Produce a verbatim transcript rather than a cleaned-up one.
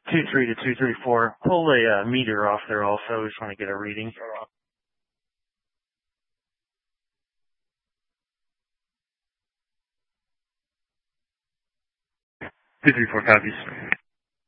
two three to two three four. Pull a uh, meter off there also. Just want to get a reading. two three four copies.